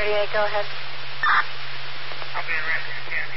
38, go ahead. I'll be in Rancho Candy.